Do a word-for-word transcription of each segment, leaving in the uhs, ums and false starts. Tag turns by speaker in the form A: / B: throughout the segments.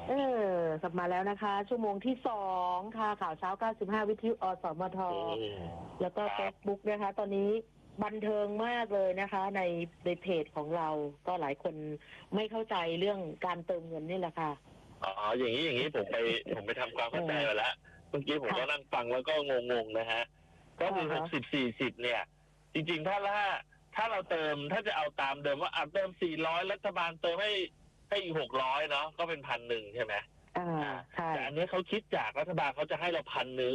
A: เออกลับมาแล้วนะคะ ชั่วโมงที่สองค่ะข่าวเช้าเก้าสิบห้าวิทยุอสมทแล้วก็เฟซบุ๊กนะคะ ตอนนี้บันเทิงมากเลยนะคะ ในในเพจของเราก็หลายคนไม่เข้าใจเรื่องการเติมเงินนี่แหละค่ะ
B: อ๋ออย่างนี้อย่างนี้ผมไปผมไปทำความเข้าใจมาแล้วเมื่อกี้ผมก็นั่งฟังแล้วก็งงๆนะฮะก็คือหกสิบสี่สิบเนี่ย จริงๆถ้าถ้าถ้าเราเติมถ้าจะเอาตามเดิมว่าอ่ะเติมสี่ร้อยรัฐบาลเติมให้ให้อีกหกร้อยเนาะก็เป็นพันหนึ่งใช่ไหม
A: อ่าใช่
B: แต่อันนี้เขาคิดจากรัฐบาลเขาจะให้เราพันหนึ่ง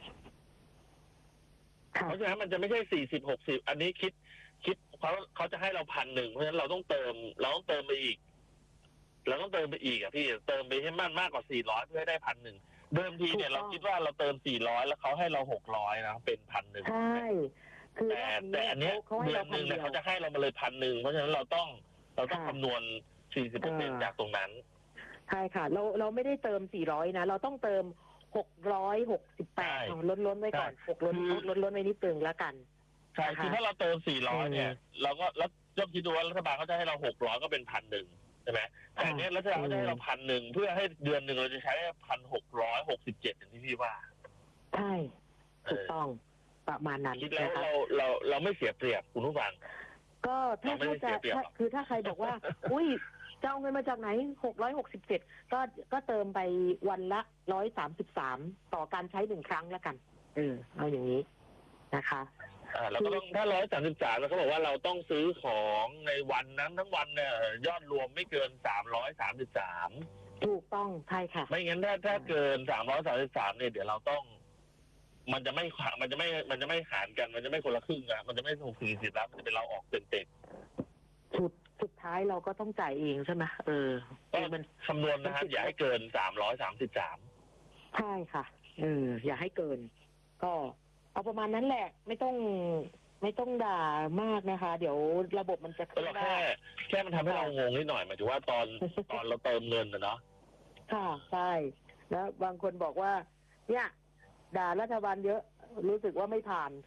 B: เพราะฉะนั้นมันจะไม่ใช่สี่สิบหกสิบอันนี้คิดคิดเขาเขาจะให้เราพันหนึ่งเพราะฉะนั้นเราต้องเติมเราต้องเติมไปอีกเราต้องเติมไปอีกอ่ะพี่เติมไปให้มากมากกว่าสี่ร้อยเพื่อให้ได้พันหนึ่งเดิมทีเนี่ยเราคิดว่าเราเติมสี่ร้อยแล้วเขาให้เราหกร้อยนะเป็นพันหนึ่ง
A: ใช่คือ
B: แต่แต่อันนี้เดือนหนึ่งเนี่ยเขาจะให้เรามาเลยพันหนึ่งเพราะฉะนั้นเราต้องเราต้องคำนวณสี่สิบเปอร์เซ็นต์จากตรงนั้น
A: ใช่ค่ะเราเราไม่ได้เติมสี่ร้อยนะเราต้องเติมหกร้อยหกสิบแปดล้นล้นไว้ก่อนหกล้นล้นล้นไว้นิดนึงแล้วกัน
B: ใช่คือถ้าเราเติมสี่ร้อยเนี่ยเราก็แล้วยกคิดดูว่ารัฐบาลเขาจะให้เราหกร้อยก็เป็นพันหนึ่งใช่ไหมแต่อันนี้รัฐบาลเขาจะให้เราพันหนึ่งเพื่อให้เดือนหนึ่งเราจะใช้พันหกร้อยหกสิบเจ็ดอย่างที่พี่ว่า
A: ใช่ถูกต้องประมาณนั้น
B: คิดแล้วเราเราเราไม่เสียเปรียบคุณผู้ฟัง
A: ก็ถ้าถ้าจะคือถ้าใครบอกว่าอุ้ยจะเอาเงินมาจากไหนหกร้อยหกสิบเจ็ดก็ก็เติมไปวันละร้อยสามสิบสามต่อการใช้หนึ่งครั้งแล้วกันเออเอาอย่างนี้นะคะ
B: อ่าเราก็ต้องถ้าร้อยสามสิบสามแล้วเขาบอกว่าเราต้องซื้อของในวันนั้นทั้งวันเนี่ยยอดรวมไม่เกินสามร้อยสามสิบสาม
A: ถูกต้องใช่ค่ะ
B: ไม่งั้นถ้าถ้าเกินสามร้อยสามสิบสามเนี่ยเดี๋ยวเราต้องมันจะไม่มันจะไม่มันจะไม่หารกันมันจะไม่คนละครึ่งอะมันจะไม่ถูกสี่สิบแล้วมันจะเป็นเราออกเต็มเต็ม
A: สุดสุดท้ายเราก็ต้องจ่ายเองใช่ไหมเออ
B: ก็มันคำนวณนะครับอย่าให้เกินสามร้อยสามสิบสาม
A: ใช่ค่ะเอออย่าให้เกินก็เอาประมาณนั้นแหละไม่ต้องไม่ต้องด่ามากนะคะ เดี๋ยวระบบมันจะ
B: ขึ้นได้แค่แค่มันทำให้เรางงนิดหน่อยหมายถึงว่าตอนตอนเราเติมเงินนะเนาะ
A: ค่ะใช่แล้วบางคนบอกว่าเนี่ยด่ารัฐบาลเยอะรู้สึกว่าไม่ผ่าน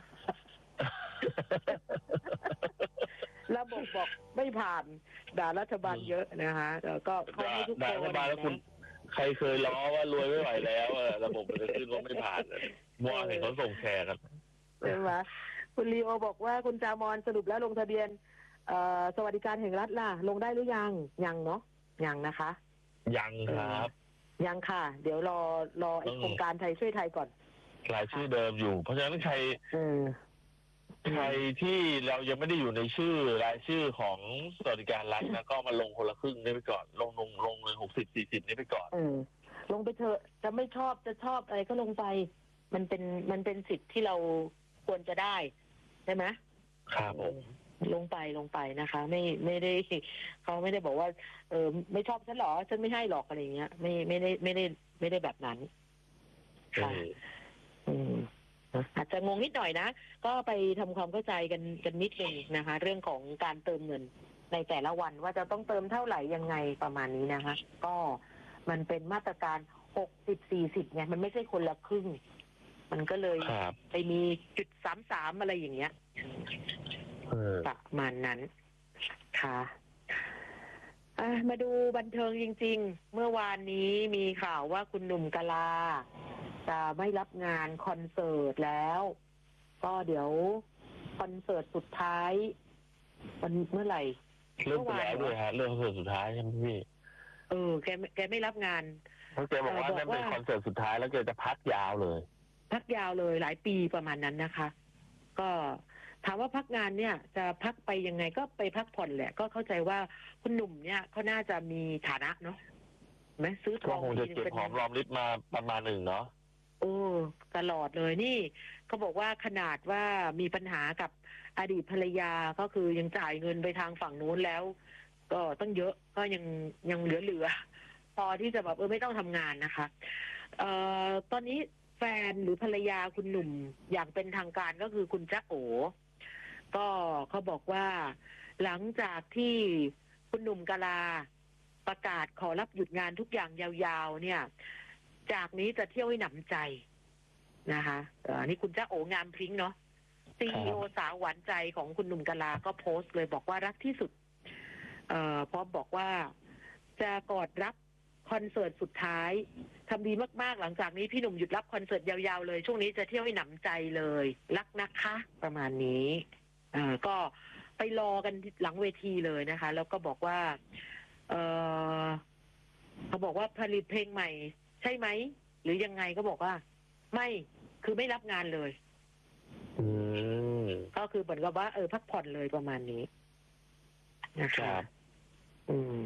A: ระบบบอกไม่ผ่านด่ารัฐบาลเยอะนะคะแล้วก็เขาให้ทุกคน
B: ด่ารัฐบาลแล้วคุณใครเคยล้อว่ารวยไม่ไหวแล้วระบบมันจะขึ้นว่าไม่ผ่านมั่วเห็นเขาส่งแชร์กัน
A: ใช่ไหมคุณลีโอบอกว่าคุณจามอนสรุปแล้วลงทะเบียนสวัสดิการแห่งรัฐล่ะลงได้หรือยังยังเนาะยังนะคะ
B: ยังครับ
A: ยังค่ะเดี๋ยวรอรอไอ้โครงการไทยช่วยไทยก่อน
B: รายชื่อเดิมอยู่เพราะฉะนั้นใครใครที่เรายังไม่ได้อยู่ในชื่อรายชื่อของสวัสดิการรัฐนะก็มาลงคนละครึ่งนี้ไปก่อนลงลงลงเลยหกสิบสี่สิบนี้ไปก่อน
A: ลงไปเถอะจะไม่ชอบจะชอบอะไรก็ลงไปมันเป็นมันเป็นสิทธิ์ที่เราควรจะได้ใช่ไหม
B: ครับผม
A: ลงไปลงไปนะคะไม่ไม่ได้เขาไม่ได้บอกว่าเออไม่ชอบฉันหรอฉันไม่ให้หรอกอะไรเงี้ยไม่ไม่ได้ไม่ได้ไม่ได้แบบนั้นค่ะอืมอาจจะงงนิดหน่อยนะก็ไปทำความเข้าใจกันกันนิดนึงนะคะเรื่องของการเติมเงินในแต่ละวันว่าจะต้องเติมเท่าไหร่ยังไงประมาณนี้นะคะก็มันเป็นมาตรการหกสิบสี่สิบเนี่ยมันไม่ใช่คนละครึ่งมันก็เลยไปมีจุดสามสามอะไรอย่างเงี้ยประมาณนั้นค่ะมาดูบันเทิงจริงๆเมื่อวานนี้มีข่าวว่าคุณหนุ่มกะลาจะไม่รับงานคอนเสิร์ตแล้วก็เดี๋ยวคอนเสิร์ตสุดท้ายวันเมื่อไหร่
B: เรื่องไปแล้วด้วยฮะเรื่องคอนเสิร์ตสุดท้ายใช่ไหมพี่
A: เออแกแกไม่รับงาน
B: เพราะแกบอกว่านั่นเป็นคอนเสิร์ตสุดท้ายแล้วแกจะพักยาวเลย
A: พักยาวเลยหลายปีประมาณนั้นนะคะก็ถามว่าพักงานเนี่ยจะพักไปยังไงก็ไปพักผ่อนแหละก็เข้าใจว่าคุณหนุ่มเนี่ยเขาน่าจะมีฐานะเนาะไหมซื้อทอง
B: คงจะเก็บหอมรอมริบมาประมาณหนึ่งเนาะ
A: โอ้ตลอดเลยนี่เขาบอกว่าขนาดว่ามีปัญหากับอดีตภรรยาก็คือยังจ่ายเงินไปทางฝั่งนู้นแล้วก็ต้องเยอะก็ยังยังเหลือๆพอที่จะแบบเออไม่ต้องทำงานนะคะเอ่อตอนนี้แฟนหรือภรรยาคุณหนุ่มอย่างเป็นทางการก็คือคุณจ๊ะโอก็เขาบอกว่าหลังจากที่คุณหนุ่มกะลาประกาศขอรับหยุดงานทุกอย่างยาวๆเนี่ยจากนี้จะเที่ยวให้หนำใจนะคะอันนี้คุณจ๊ะโองามพริ้งเนาะซีอีโอสาวหวานใจของคุณหนุ่มกะลาก็โพสต์เลยบอกว่ารักที่สุดเอ่อพร้อมบอกว่าจะกอดรับคอนเสิร์ตสุดท้ายทำดีมากๆหลังจากนี้พี่หนุ่มหยุดรับคอนเสิร์ตยาวๆเลยช่วงนี้จะเที่ยวให้หนำใจเลยรักนะคะประมาณนี้อ่าก็ไปรอกันหลังเวทีเลยนะคะ แล้วก็บอกว่าเออเขาบอกว่าผลิตเพลงใหม่ใช่ไหมหรือยังไงก็บอกว่าไม่คือไม่รับงานเลย
B: อืม
A: ก็คือเหมือนกับว่าเออพักผ่อนเลยประมาณนี้นะ
B: ค
A: คะ
B: รับ
A: อืม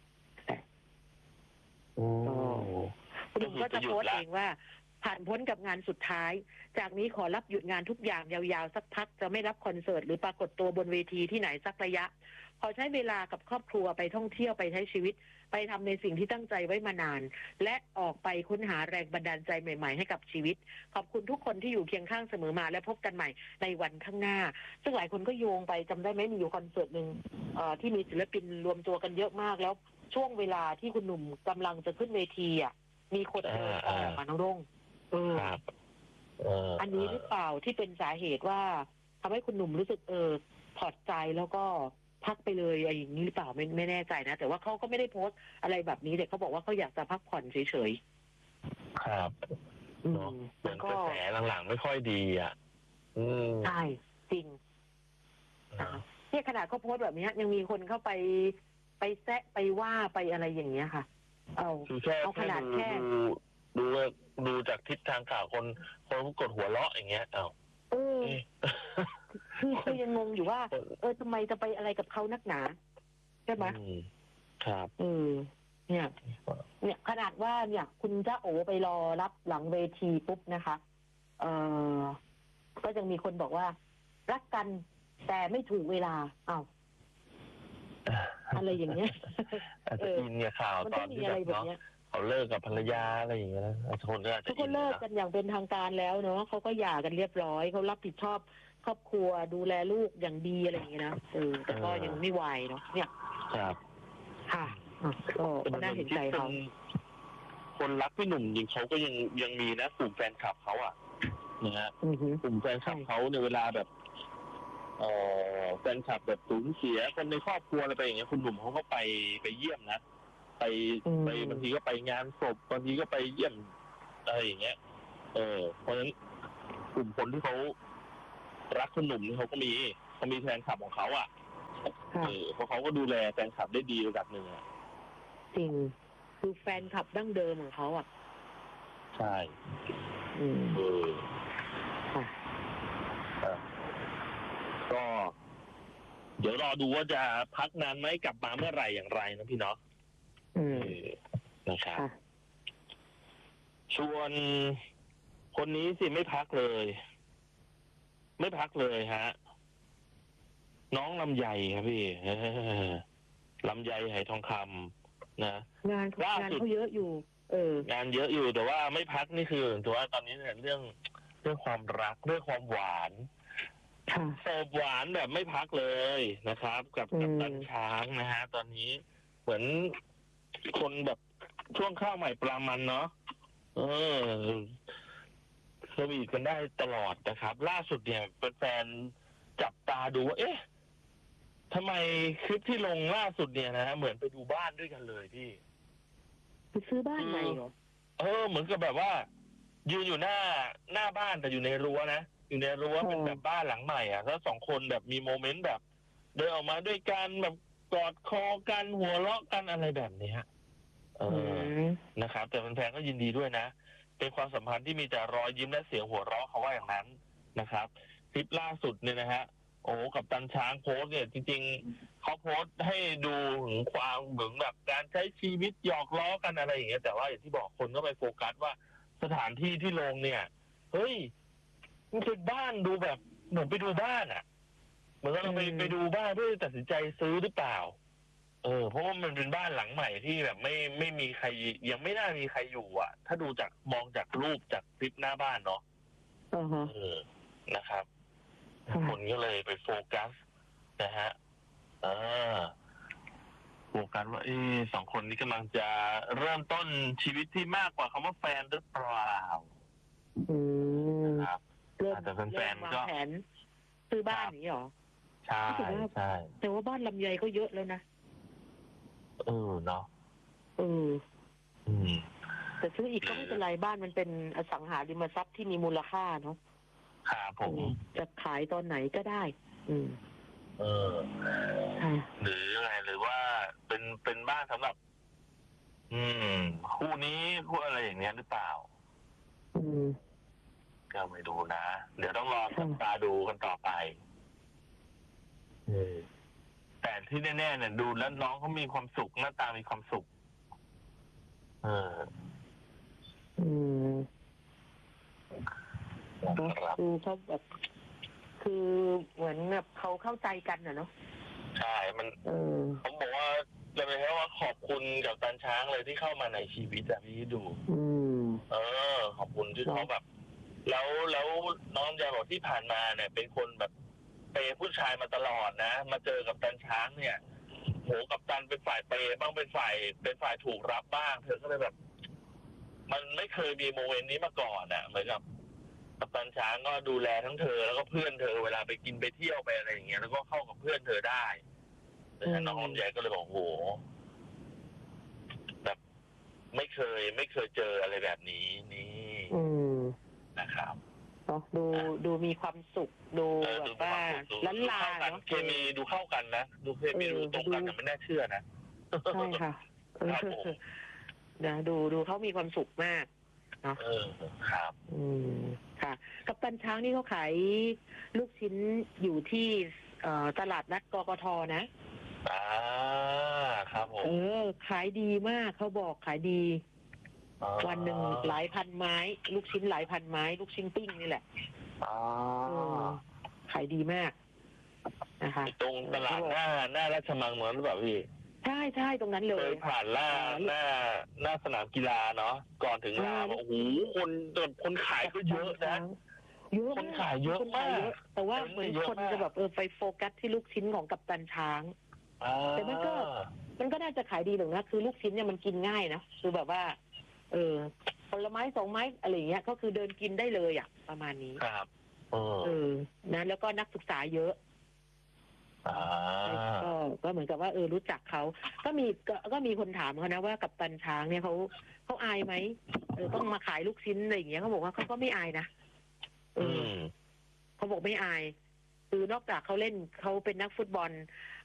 B: โอ้
A: คุณลุงก็จะโพสต์เองว่า ผ่านพ้นกับงานสุดท้าย จากนี้ขอรับหยุดงานทุกอย่างยาวๆสักพักจะไม่รับคอนเสิร์ตหรือปรากฏตัวบนเวทีที่ไหนสักระยะขอใช้เวลากับครอบครัวไปท่องเที่ยวไปใช้ชีวิต ไปทำในสิ่งที่ตั้งใจไว้มานาน และออกไปค้นหาแรงบันดาลใจใหม่ๆให้กับชีวิตขอบคุณทุกคนที่อยู่เคียงข้างเสมอมาและพบกันใหม่ในวันข้างหน้าซึ่งหลายคนก็โยงไปจำได้ไหมมีอยู่คอนเสิร์ตหนึ่งที่มีศิลปินรวมตัวกันเยอะมากแล้วช่วงเวลาที่คุณหนุ่มกำลังจะขึ้นเวทีอ่ะมีคนเดินออกมาน้องรุ่งเอออันนี้หรือเปล่าที่เป็นสาเหตุว่าทำให้คุณหนุ่มรู้สึกเออถอดใจแล้วก็พักไปเลยอะไรอย่างนี้หรือเปล่าไม่ไม่แน่ใจนะแต่ว่าเขาก็ไม่ได้โพสต์อะไรแบบนี้แต่เขาบอกว่าเขาอยากจะพักผ่อนเฉยๆ
B: ครับเนาะเหมือนกระแสหลังๆไม่ค่อยดีอ่ะอืม
A: ใช่จริงเนี่ยขนาดเขาโพสต์แบบนี้ยังมีคนเข้าไปไปแซะไปว่าไปอะไรอย่างเงี้ยค่ะเอาเอาขนาดแค่
B: ดูดูจากทิศทางข่าวคนคนกดหัวเราะอย่างเงี้ยเอา
A: เออคือคือยังงงอยู่ว่าเออทำไมจะไปอะไรกับเขานักหนาใช่ไหม
B: ครับ
A: เออเนี่ยเนี่ยขนาดว่าเนี่ยคุณจ้าโอไปรอรับหลังเวทีปุ๊บนะคะเออก็ยังมีคนบอกว่ารักกันแต่ไม่ถูกเวลาอ้าวอะไรอย่างเงี้ย
B: อาจจะอินเนี่ยข่าวตอนที่แบบเนาะเขาเลิกกับภรรยาอะไรอย่างเงี้ยนะทุกคนก็อาจจะ
A: ทุกคนเลิกกันอย่างเป็นทางการแล้วเนาะเขาก็หย่ากันเรียบร้อยเขารับผิดชอบครอบครัวดูแลลูกอย่างดีอะไรอย่างเงี้ยนะเออแต่ก็ยังไม่ไหวเนาะเนี่ย
B: ครับ
A: ค่ะก็น่าเห็นใจเขา
B: คนรักพี่หนุ่มจริงเขาก็ยังยังมีนะกลุ่มแฟนคลับเขาอ่ะนะฮะกลุ่มแฟนคลับเขาในเวลาแบบเอ่อแฟนคลับแบบสูญเสียคนในครอบครัวอะไรไปอย่างเงี้ยคุณหนุ่มเขาก็ไปไปเยี่ยมนะไปไปบางทีก็ไปงานศพบางทีก็ไปเยี่ยมอะไรอย่างเงี้ยเออเพราะฉะนั้นกลุ่มคนที่เขารักคุณหนุ่มนี่เขาก็มีเขามีแฟนคลับของเขาอ่ะเออเพราะเขาก็ดูแลแฟนคลับได้ดีระดับหนึ่งอ่ะ
A: จริงคือแฟนคลับดั้งเดิมของเขาอ่ะ
B: ใช่อืมเออก็เดี๋ยวรอดูว่าจะพักนานไหมกลับมาเมื่อไหร่อย่างไรนะพี่เนาะ
A: อืม
B: นะครับชวนคนนี้สิไม่พักเลยไม่พักเลยฮะน้องลำไยครับพี่ลำไยไหทองคำนะ
A: งานงานเขาเยอะอยู่เออง
B: านเยอะอยู่แต่ว่าไม่พักนี่คือตัวตอนนี้เนี่ยเรื่องเรื่องความรักเรื่องความหวานเสิร์ฟหวานแบบไม่พักเลยนะครับกับกับตันช้างนะฮะตอนนี้เหมือนคนแบบช่วงข้าวใหม่ปลามันเนาะเออสวีทกันได้ตลอดนะครับล่าสุดเนี่ยเป็นแฟนจับตาดูว่าเอ๊ะทำไมคลิปที่ลงล่าสุดเนี่ยนะฮะเหมือนไปดูบ้านด้วยกันเลยพี่
A: ไปซื้อบ้านใหม่เหรอ
B: เออเหมือนกับแบบว่ายืนอยู่หน้าหน้าบ้านแต่อยู่ในรั้วนะอยู่ในรั้วเป็นแบบบ้านหลังใหม่อ่ะแล้วสองคนแบบมีโมเมนต์แบบเดินออกมาด้วยกันแบบกอดคอกันหัวเราะกันอะไรแบบนี้เออนะครับแต่แฟนๆก็ยินดีด้วยนะเป็นความสัมพันธ์ที่มีแต่รอยยิ้มและเสียงหัวเราะเขาว่าอย่างนั้นนะครับคลิปล่าสุดเนี่ยนะฮะโอ้กับตันช้างโพสเนี่ยจริงๆเขาโพสให้ดูถึงความเหมือนแบบการใช้ชีวิตหยอกล้อกันอะไรอย่างเงี้ยแต่ว่าอย่างที่บอกคนก็ไปโฟกัสว่าสถานที่ที่ลงเนี่ยเฮ้ยมันเป็นบ้านดูแบบเหมือนไปดูบ้านอ่ะเหมือนเราไปไปดูบ้านเพื่อตัดสินใจซื้อหรือเปล่าเออเพราะว่ามันเป็นบ้านหลังใหม่ที่แบบไม่ไม่มีใครยังไม่น่ามีใครอยู่อ่ะถ้าดูจากมองจากรูปจากคลิปหน้าบ้านเนาะเออนะครับคนก็เลยไปโฟกัสนะฮะเออโฟกัสว่าเออสองคนนี้กำลังจะเริ่มต้นชีวิตที่มากกว่าคำว่าแฟนหรือเปล่า
A: อืม
B: ครับแต่แฟนๆก็
A: แผนซื้อบ้านนี้หรอ
B: ใช่ใช่
A: แต่ว่าบ้านลำไยก็เยอะแล้วนะ
B: เออเนาะ
A: เออ
B: อืม
A: แต่ซื้ออีกก็ไม่เป็นไรบ้านมันเป็นอสังหาริมทรัพย์ที่มีมูลค่าเนาะ
B: ครับผม
A: จะขายตอนไหนก็ได้ อืม
B: เออ
A: ค่ะ
B: หรือยังไงหรือว่าเป็นเป็นบ้านสำหรับ อืม คู่นี้คู่อะไรอย่างเงี้ยหรือเปล่า
A: อืม
B: ก็ไม่ดูนะ เดี๋ยวต้องรอจับตาดูกันต่อไปเออแต่ที่แน่ๆเนี่ยดูแล้วน้องเขามีความสุขหน้าตามีความสุข เออ
A: อืม
B: ครับ
A: ดูเขาแบบ คือเหมือนแบบเขาเข้าใจกันน่ะเนาะ
B: ใช่ มัน
A: เออ
B: ผมบอกว่าจะเป็นแค่ว่าขอบคุณกับตันช้างเลยที่เข้ามาในชีวิตอะพี่ดู
A: อืม
B: เออ ขอบคุณที่เขาแบบ แล้วแล้วน้องยาบอกที่ผ่านมาเนี่ย เป็นคนแบบเปย์ผู้ชายมาตลอดนะ มาเจอกับตันช้างเนี่ยโหกับตันเป็นฝ่ายเปย์บ้างเป็นฝ่ายเป็นฝ่ายถูกรับบ้างเธอก็เลยแบบ มันไม่เคยมีโมเมนต์นี้มาก่อนอะเหมือนกับกับตันช้างก็ดูแลทั้งเธอแล้วก็เพื่อนเธอเวลาไปกินไปเที่ยวไปอะไรอย่างเงี้ยแล้วก็เข้ากับเพื่อนเธอได้ดังนั้นน้องลำไยก็เลยบอกโหแบบไม่เคยไม่เคยเจออะไรแบบนี้นี่
A: อืม
B: นะครับ
A: เนาะดูดูมีความสุข ดู
B: เออ
A: แบ
B: ดู
A: บว่า
B: ดู
A: ล้าน
B: ดู
A: ลา
B: เข้ากัน
A: เนาะ
B: เคมีดูเข้ากันนะดูเคมี
A: เออ
B: ดูตรงกันแต่ไม่น่าเชื่อนะ
A: ใช่ค่ะ
B: ครับผม
A: นะดูดูเขามีความสุขมากเนาะ
B: เออครับ
A: อืม ค่ะ กับตันช้างนี่เขาขายลูกชิ้นอยู่ที่เอ่อตลาดนัดกกทนะ
B: อ่าครับผม
A: เออ ขายดีมากเขาบอกขายดี
B: อ๋อ
A: วันหนึ่งหลายพันไม้ ลูกชิ้นหลายพันไม้ ลูกชิ้นปิ้งนี่แหละ
B: อ๋อ
A: เออขายดีมากนะคะ
B: ตรงตลาดหน้าหน้าราชมังเหมือนหรือเปล่าพี่
A: ใช่ใช่ตรงนั้นเล
B: เค
A: ย
B: ยผ่านหน้าหน้าหน้าสนามกีฬาเนาะก่อนถึงรามโอ้โหคนแบบคนขายก็เยอะนะ
A: เยอะ
B: คนขายเยอะ
A: คนขายเยอะ
B: มาก
A: แต่ว่าเหมือน
B: เยอะ
A: คน
B: มาก
A: จะแบบเออไปโฟกัสที่ลูกชิ้นของกัปตันช้าง
B: อ่า
A: แต่มันก็ มันก็น่าจะขายดีหนึ่งนะคือลูกชิ้นเนี่ยมันกินง่ายนะคือแบบว่า เออผลไม้สองไม้อะไรอย่างเงี้ยก็คือเดินกินได้เลยอ่ะประมาณนี้
B: ครับเออ
A: เออนะแล้วก็นักศึกษาเยอะ
B: อ่า
A: ก็ก็เหมือนกับว่าเออรู้จักเขาก็มีก็ก็มีคนถามเขานะว่ากัปตันช้างเนี่ยเขาเขาอายไหมเออต้องมาขายลูกชิ้นอะไรอย่างเงี้ยเขาบอกว่าเขาก็ไม่อายนะเอ
B: อื
A: อ
B: ม
A: เขาบอกไม่อาย คือนอกจากเขาเล่นเขาเป็นนักฟุตบอล